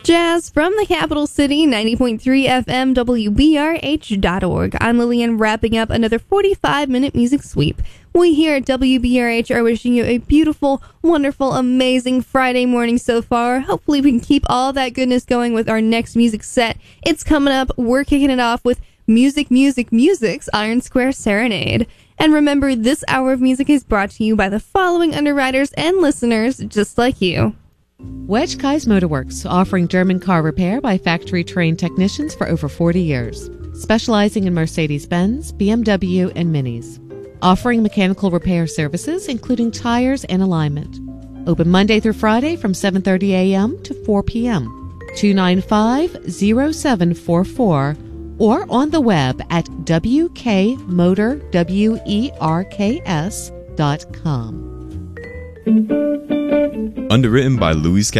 Jazz from the capital city, 90.3 FM, WBRH.org. I'm Lillian, wrapping up another 45-minute music sweep. We here at WBRH are wishing you a beautiful, wonderful, amazing Friday morning so far. Hopefully we can keep all that goodness going with our next music set. It's coming up. We're kicking it off with Music's Iron Square Serenade. And remember, this hour of music is brought to you by the following underwriters and listeners just like you. Wedge Kai's Motorworks, offering German car repair by factory-trained technicians for over 40 years. Specializing in Mercedes-Benz, BMW, and Minis. Offering mechanical repair services, including tires and alignment. Open Monday through Friday from 7:30 a.m. to 4 p.m. 295-0744 or on the web at wkmotorwerks.com. Underwritten by Louis